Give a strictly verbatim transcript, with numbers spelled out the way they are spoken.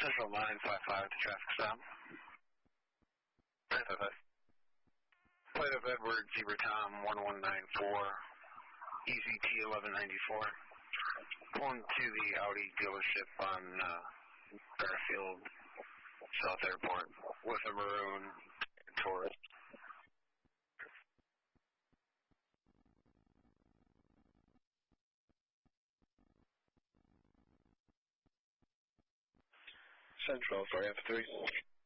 Central nine five five to traffic stop. nine five five. Flight of Edward Zebra Tom one one nine four, E Z T eleven ninety-four. Pulling to the Audi dealership on uh, Fairfield South Airport with a maroon Taurus. Central for F three.